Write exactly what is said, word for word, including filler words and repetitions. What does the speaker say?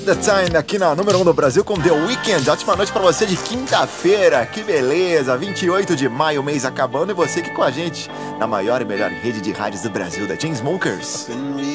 The Time aqui na número um do Brasil com The Weeknd. Ótima noite pra você de quinta-feira, que beleza, vinte e oito de maio, mês acabando, e você aqui com a gente na maior e melhor rede de rádios do Brasil, da Chainsmokers.